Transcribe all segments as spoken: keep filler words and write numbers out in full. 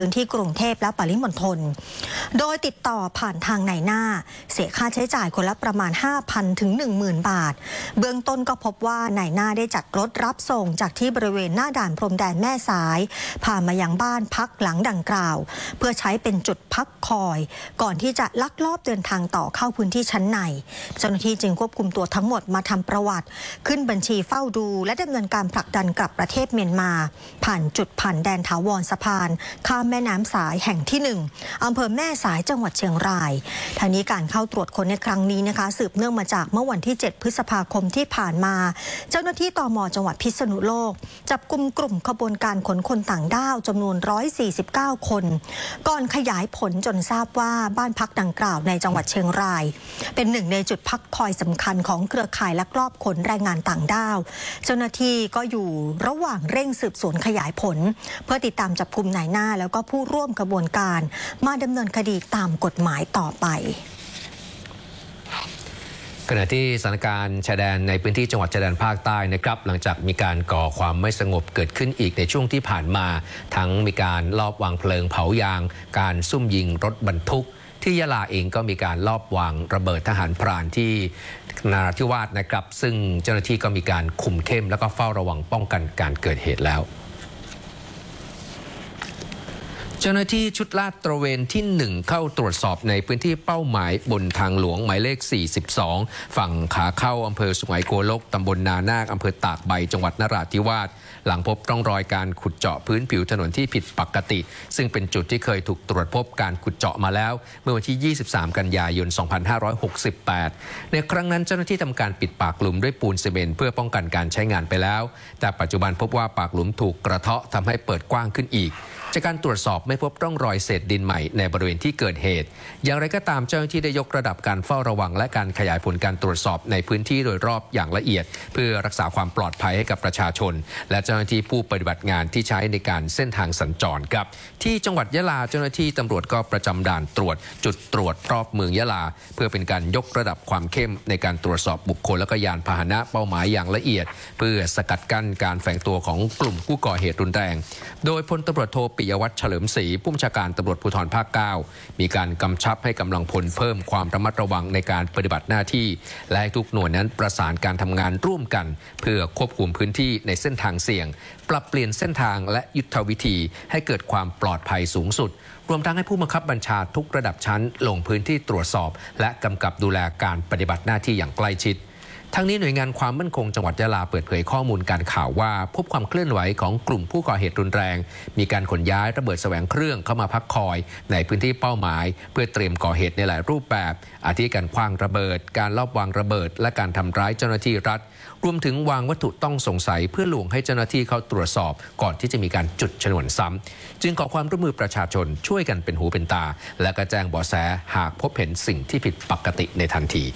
พื้นที่กรุงเทพและปริมณฑลโดยติดต่อผ่านทางนายหน้าเสียค่าใช้จ่ายคนละประมาณ ห้าพัน ถึง หนึ่งหมื่น บาทเบื้องต้นก็พบว่านายหน้าได้จัดรถรับส่งจากที่บริเวณหน้าด่านพรมแดนแม่สายพามายังบ้านพักหลังดังกล่าวเพื่อใช้เป็นจุดพักคอยก่อนที่จะลักลอบเดินทางต่อเข้าพื้นที่ชั้นในเจ้าหน้าที่จึงควบคุมตัวทั้งหมดมาทำประวัติขึ้นบัญชีเฝ้าดูและดำเนินการผลักดันกลับประเทศเมียนมาผ่านจุดผ่านแดนถาวรสะพานข้ามแม่น้ำสายแห่งที่หนึ่งอำเภอแม่สายจังหวัดเชียงรายทางนี้การเข้าตรวจค้นในครั้งนี้นะคะสืบเนื่องมาจากเมื่อวันที่เจ็ดพฤษภาคมที่ผ่านมาเจ้าหน้าที่ตม.จังหวัดพิษณุโลกจับกุมกลุ่มขบวนการขนคนต่างด้าวจำนวนหนึ่งร้อยสี่สิบเก้าคนก่อนขยายผลจนทราบว่าบ้านพักดังกล่าวในจังหวัดเชียงรายเป็นหนึ่งในจุดพักคอยสำคัญของเครือข่ายลักลอบขนแรงงานต่างด้าวเจ้าหน้าที่ก็อยู่ระหว่างเร่งสืบสวนขยายผลเพื่อติดตามจับกุมนายหน้าแล้วก็ผู้ร่วมกระบวนการมาดำเนินคดีตามกฎหมายต่อไปขณะที่สถานการณ์ชายแดนในพื้นที่จังหวัดชายแดนภาคใต้นะครับหลังจากมีการก่อความไม่สงบเกิดขึ้นอีกในช่วงที่ผ่านมาทั้งมีการลอบวางเพลิงเผายางการซุ่มยิงรถบรรทุกที่ยะลาเองก็มีการลอบวางระเบิดทหารพรานที่นราธิวาสนะครับซึ่งเจ้าหน้าที่ก็มีการคุมเข้มแล้วก็เฝ้าระวังป้องกันการเกิดเหตุแล้วเจ้าหน้าที่ชุดลาดตระเวนที่หนึ่งเข้าตรวจสอบในพื้นที่เป้าหมายบนทางหลวงหมายเลขสี่สิบสองฝั่งขาเข้าอำเภอสุไหงโกลกตำบลนานาคอำเภอตากใบจังหวัดนราธิวาสหลังพบร่องรอยการขุดเจาะพื้นผิวถนนที่ผิดปกติซึ่งเป็นจุดที่เคยถูกตรวจพบการขุดเจาะมาแล้วเมื่อวันที่ยี่สิบสามกันยายนสองพันห้าร้อยหกสิบแปดในครั้งนั้นเจ้าหน้าที่ทำการปิดปากหลุมด้วยปูนซีเมนต์เพื่อป้องกันการใช้งานไปแล้วแต่ปัจจุบันพบว่าปากหลุมถูกกระเทาะทำให้เปิดกว้างขึ้นอีกจากการตรวจสอบไม่พบร่องรอยเศษดินใหม่ในบริเวณที่เกิดเหตุอย่างไรก็ตามเจ้าหน้าที่ได้ยกระดับการเฝ้าระวังและการขยายผลการตรวจสอบในพื้นที่โดยรอบอย่างละเอียดเพื่อรักษาความปลอดภัยให้กับประชาชนและเจ้าหน้าที่ผู้ปฏิบัติงานที่ใช้ในการเส้นทางสัญจรครับที่จังหวัดยะลาเจ้าหน้าที่ตำรวจก็ประจำด่านตรวจจุดตรวจรอบเมืองยะลาเพื่อเป็นการยกระดับความเข้มในการตรวจสอบบุคคลและก็ยานพาหนะเป้าหมายอย่างละเอียดเพื่อสกัดกั้นการแฝงตัวของกลุ่มผู้ก่อเหตุรุนแรงโดยพลตำรวจโทปิยวัฒน์เฉลิมศรีผู้บัญชาการตำรวจภูธรภาคเก้ามีการกำชับให้กำลังพลเพิ่มความระมัดระวังในการปฏิบัติหน้าที่และให้ทุกหน่วยนั้นประสานการทำงานร่วมกันเพื่อควบคุมพื้นที่ในเส้นทางเสี่ยงปรับเปลี่ยนเส้นทางและยุทธวิธีให้เกิดความปลอดภัยสูงสุดรวมทั้งให้ผู้บังคับบัญชาทุกระดับชั้นลงพื้นที่ตรวจสอบและกำกับดูแลการปฏิบัติหน้าที่อย่างใกล้ชิดทั้งนี้หน่วยงานความมั่นคงจังหวัดยะลาเปิดเผยข้อมูลการข่าวว่าพบความเคลื่อนไหวของกลุ่มผู้ก่อเหตุรุนแรงมีการขนย้ายระเบิดแสวงเครื่องเข้ามาพักคอยในพื้นที่เป้าหมายเพื่อเตรียมก่อเหตุในหลายรูปแบบอาทิการขว้างระเบิดการลอบวางระเบิดและการทำร้ายเจ้าหน้าที่รัฐรวมถึงวางวัตถุต้องสงสัยเพื่อลวงให้เจ้าหน้าที่เข้าตรวจสอบก่อนที่จะมีการจุดชนวนซ้ำจึงขอความร่วมมือประชาชนช่วยกันเป็นหูเป็นตาและก็แจ้งเบาะแสหากพบเห็นสิ่งที่ผิดปกติในทันที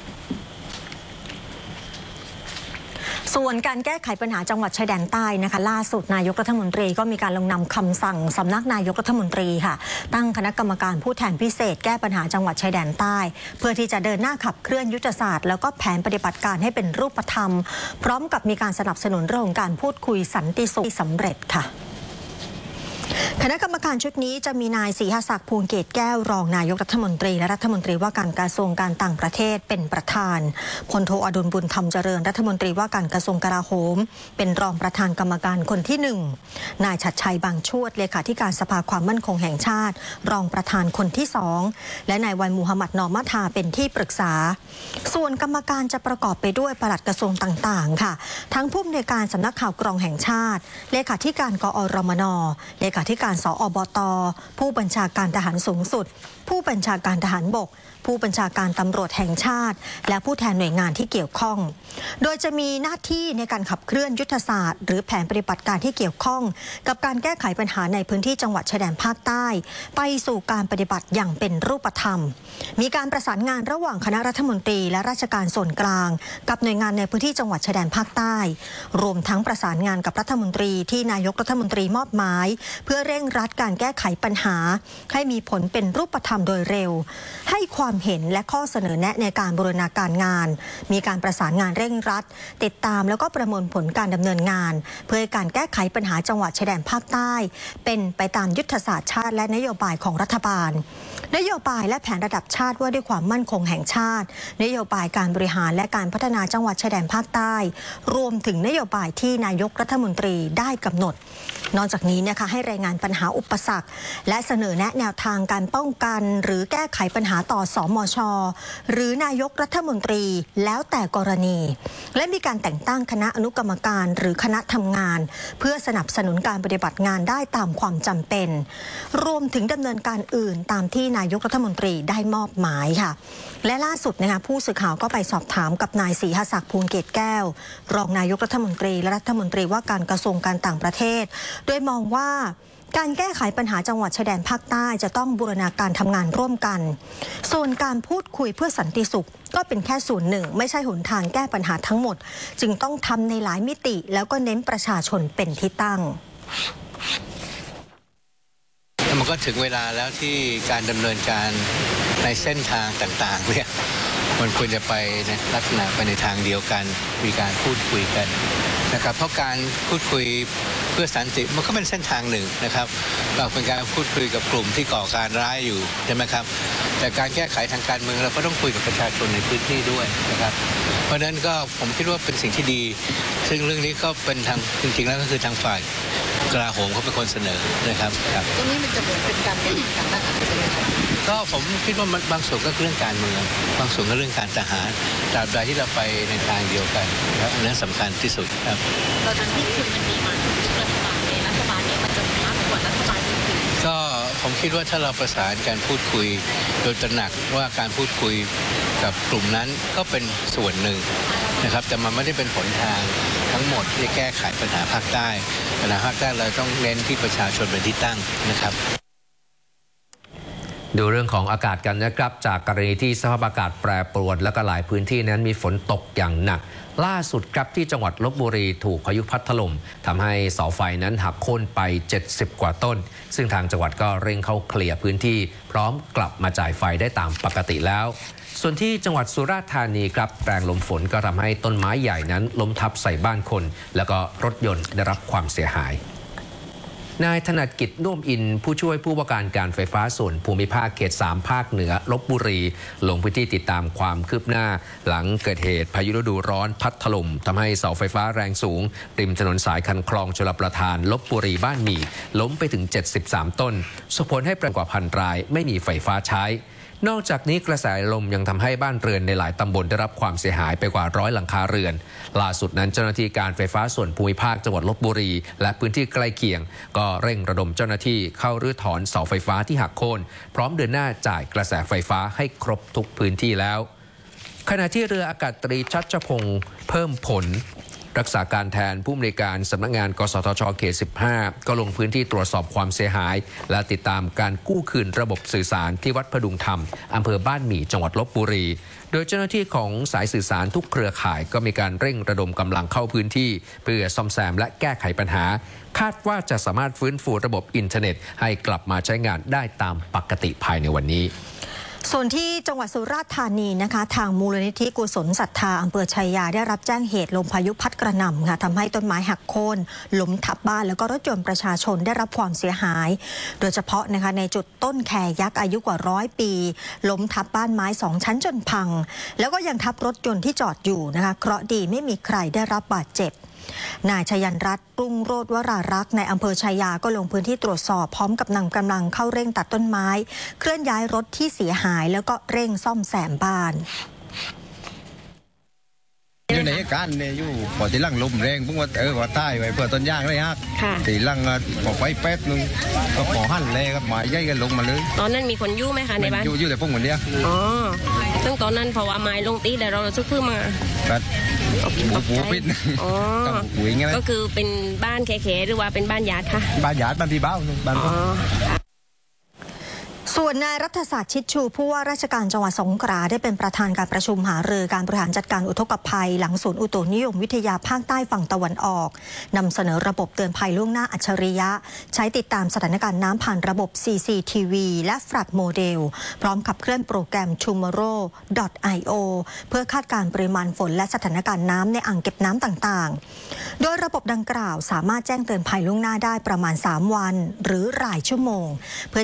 ส่วนการแก้ไขปัญหาจังหวัดชายแดนใต้นะคะล่าสุดนายกรัฐมนตรีก็มีการลงนำคำสั่งสำนักนายกรัฐมนตรีค่ะตั้งคณะกรรมการผู้แทนพิเศษแก้ปัญหาจังหวัดชายแดนใต้เพื่อที่จะเดินหน้าขับเคลื่อนยุทธศาสตร์แล้วก็แผนปฏิบัติการให้เป็นรูปธรรมพร้อมกับมีการสนับสนุนเรื่องของการพูดคุยสันติสุขสำเร็จค่ะคณะกรรมการชุดนี้จะมีนายศรีหศักดิ์ภูลเกตแก้วรองนายกรัฐมนตรีและรัฐมนตรีว่าการกระทรวงการต่างประเทศเป็นประธานพลโทอดุลบุญธรรมเจริญรัฐมนตรีว่าการกระทรวงกลาโหมเป็นรองประธานกรรมการคนที่หนึ่งนายชัดชัยบางชวดเลขาธิการสภาความมั่นคงแห่งชาติรองประธานคนที่สองและนายวันมูฮัมหมัดนอมัทาเป็นที่ปรึกษาส่วนกรรมการจะประกอบไปด้วยปลัดกระทรวงต่างๆค่ะทั้งผู้อำนวยการสำนักข่าวกรองแห่งชาติเลขาธิการกอรมนเลขาธิการสอบต.ผู้บัญชาการทหารสูงสุดผู้บัญชาการทหารบกผู้บัญชาการตำรวจแห่งชาติและผู้แทนหน่วยงานที่เกี่ยวข้องโดยจะมีหน้าที่ในการขับเคลื่อนยุทธศาสตร์หรือแผนปฏิบัติการที่เกี่ยวข้องกับการแก้ไขปัญหาในพื้นที่จังหวัดชายแดนภาคใต้ไปสู่การปฏิบัติอย่างเป็นรูปธรรมมีการประสานงานระหว่างคณะรัฐมนตรีและราชการส่วนกลางกับหน่วยงานในพื้นที่จังหวัดชายแดนภาคใต้รวมทั้งประสานงานกับรัฐมนตรีที่นายกรัฐมนตรีมอบหมายเพื่อพื่อเร่งรัดการแก้ไขปัญหาให้มีผลเป็นรูปธรรมโดยเร็วให้ความเห็นและข้อเสนอแนะในการบูรณาการงานมีการประสานงานเร่งรัดติดตามแล้วก็ประมวลผลการดำเนินงานเพื่อการแก้ไขปัญหาจังหวัดชายแดนภาคใต้เป็นไปตามยุทธศาสตร์ชาติและนโยบายของรัฐบาลนโยบายและแผนระดับชาติว่าด้วยความมั่นคงแห่งชาตินโยบายการบริหารและการพัฒนาจังหวัดชายแดนภาคใต้รวมถึงนโยบายที่นายกรัฐมนตรีได้กำหนดนอกจากนี้นะคะให้รายงานปัญหาอุปสรรคและเสนอแนะแนวทางการป้องกันหรือแก้ไขปัญหาต่อสมช.หรือนายกรัฐมนตรีแล้วแต่กรณีและมีการแต่งตั้งคณะอนุกรรมการหรือคณะทำงานเพื่อสนับสนุนการปฏิบัติงานได้ตามความจำเป็นรวมถึงดำเนินการอื่นตามที่นายกรัฐมนตรีได้มอบหมายค่ะและล่าสุดนะคะผู้สื่อข่าวก็ไปสอบถามกับนายศรีหศักดิ์ภูลเกตแก้วรองนายกรัฐมนตรีและรัฐมนตรีว่าการกระทรวงการต่างประเทศโดยมองว่าการแก้ไขปัญหาจังหวัดชายแดนภาคใต้จะต้องบูรณาการทำงานร่วมกันส่วนการพูดคุยเพื่อสันติสุขก็เป็นแค่ส่วนหนึ่งไม่ใช่หนทางแก้ปัญหาทั้งหมดจึงต้องทำในหลายมิติแล้วก็เน้นประชาชนเป็นที่ตั้งมันก็ถึงเวลาแล้วที่การดำเนินการในเส้นทางต่างๆเนี่ยมันควรจะไปในลักษณะไปในทางเดียวกันมีการพูดคุยกันนะครับเพราะการพูดคุยเพื่อสันติมันก็เป็นเส้นทางหนึ่งนะครับเราเป็นการพูดคุยกับกลุ่มที่ก่อการร้ายอยู่ใช่ไหมครับแต่การแก้ไขทางการเมืองเราก็ต้องคุยกับประชาชนในพื้นที่ด้วยนะครับเพราะฉะนั้นก็ผมคิดว่าเป็นสิ่งที่ดีซึ่งเรื่องนี้ก็เป็นทางจริงๆแล้วก็คือทางฝ่ายกลาโหมเขาเป็นคนเสนอนะครับครับตรงนี้มันจะเหมือนเป็นการเป็นการทหารใช่ไหมครับก็ผมคิดว่ามันบางส่วนก็เรื่องการเมืองบางส่วนก็เรื่องการทหารตราบใดที่เราไปในทางเดียวกันแล้วอันนั้นสำคัญที่สุดครับตอนนั้นที่คุยมันมีมาถึงรัฐบาลในรัฐบาลนี้มันจะมากกว่ารัฐบาลอื่นก็ผมคิดว่าถ้าเราประสานการพูดคุยโดยตระหนักว่าการพูดคุยกับกลุ่มนั้นก็เป็นส่วนหนึ่งนะครับแต่มันไม่ได้เป็นผลทางทั้งหมดที่จะแก้ไขปัญหาภาคใต้ปัญหาภาคใต้เราต้องเน้นที่ประชาชนเป็นที่ตั้งนะครับดูเรื่องของอากาศกันนะครับจากกรณีที่สภาพอากาศแปรปรวนและก็หลายพื้นที่นั้นมีฝนตกอย่างหนักล่าสุดครับที่จังหวัดลพบุรีถูกพายุพัดถล่มทำให้เสาไฟนั้นหักโค่นไปเจ็ดสิบกว่าต้นซึ่งทางจังหวัดก็เร่งเข้าเคลียร์พื้นที่พร้อมกลับมาจ่ายไฟได้ตามปกติแล้วส่วนที่จังหวัดสุราษฎร์ธานีครับแรงลมฝนก็ทำให้ต้นไม้ใหญ่นั้นล้มทับใส่บ้านคนแล้วก็รถยนต์ได้รับความเสียหายนายถนัดกิจน่วมอินผู้ช่วยผู้ว่าการการไฟฟ้าส่วนภูมิภาคเขตสามภาคเหนือลพบุรีลงพื้นที่ติดตามความคืบหน้าหลังเกิดเหตุพายุฤดูร้อนพัดถล่มทำให้เสาไฟฟ้าแรงสูงริมถนนสายคันคลองชลประทานลพบุรีบ้านหมี่ล้มไปถึงเจ็ดสิบสามต้นส่งผลให้ประมาณกว่าพันรายไม่มีไฟฟ้าใช้นอกจากนี้กระแสลมยังทำให้บ้านเรือนในหลายตำบลได้รับความเสียหายไปกว่าร้อยหลังคาเรือนล่าสุดนั้นเจ้าหน้าที่การไฟฟ้าส่วนภูมิภาคจังหวัดลพบุรีและพื้นที่ใกล้เคียงก็เร่งระดมเจ้าหน้าที่เข้ารื้อถอนเสาไฟฟ้าที่หักโค่นพร้อมเดินหน้าจ่ายกระแสไฟฟ้าให้ครบทุกพื้นที่แล้วขณะที่เรืออากาศตรีชัชพงศ์เพิ่มผลรักษาการแทนผู้อำนวยการสำนักงานกสทช.เขตสิบห้าก็ลงพื้นที่ตรวจสอบความเสียหายและติดตามการกู้คืนระบบสื่อสารที่วัดพดุงธรรมอำเภอบ้านหมี่จังหวัดลพบุรีโดยเจ้าหน้าที่ของสายสื่อสารทุกเครือข่ายก็มีการเร่งระดมกำลังเข้าพื้นที่เพื่อซ่อมแซมและแก้ไขปัญหาคาดว่าจะสามารถฟื้นฟูระบบอินเทอร์เน็ตให้กลับมาใช้งานได้ตามปกติภายในวันนี้ส่วนที่จังหวัดสุราษฎร์ธานีนะคะทางมูลนิธิกุศลศรัทธาอำเภอชัยยาได้รับแจ้งเหตุลมพายุพัดกระหน่ำค่ะทำให้ต้นไม้หักโค่นล้มทับบ้านแล้วก็รถยนต์ประชาชนได้รับความเสียหายโดยเฉพาะนะคะในจุดต้นแคยักษ์อายุกว่าร้อยปีล้มทับบ้านไม้สองชั้นจนพังแล้วก็ยังทับรถยนต์ที่จอดอยู่นะคะเคราะห์ดีไม่มีใครได้รับบาดเจ็บนายชยันรัตน์รุ่งโรจน์วรารักษ์ในอำเภอชัยยาก็ลงพื้นที่ตรวจสอบพร้อมกับนำกำลังเข้าเร่งตัดต้นไม้เคลื่อนย้ายรถที่เสียหายแล้วก็เร่งซ่อมแซมบ้านอยู่ในการเนี่ยอยู่พอที่ลั่งลมแรงพวกว่าเออว่าใต้ไว้เพื่อต้นย่างเลยฮะตีลั่งบอกไว้แป๊บนึงก็ขอหั่นเลยครับหมายใหญ่กันลงมาเลยตอนนั้นมีคนยู่ไหมคะในบ้านยู่ยู่แต่พวกคนเดียวอ๋อซึ่งตอนนั้นเพราะว่าไม้ลงตีแต่เราซุกขึ้นมาก็บูบูปิดอ๋อก็คือเป็นบ้านแขๆหรือว่าเป็นบ้านญาติคะบ้านญาติบ้านพี่เบ้าบ้านส่วนนายรัฐศาสตร์ชิดชูผู้ว่าราชการจังหวัดสงขลาได้เป็นประธานการประชุมหารือการบริหารจัดการอุทกภัยหลังศูนย์อุตุนิยมวิทยาภาคใต้ฝั่งตะวันออกนำเสนอระบบเตือนภัยล่วงหน้าอัจฉริยะใช้ติดตามสถานการณ์น้ำผ่านระบบ ซี ซี ที วี และ แฟลช โมเดล พร้อมขับเคลื่อนโปรแกรม ทูมอร์โร ดอท ไอ โอ เพื่อคาดการณ์ปริมาณฝนและสถานการณ์น้ำในอ่างเก็บน้ำต่างๆโดยระบบดังกล่าวสามารถแจ้งเตือนภัยล่วงหน้าได้ประมาณสามวันหรือรายชั่วโมงเพื่อ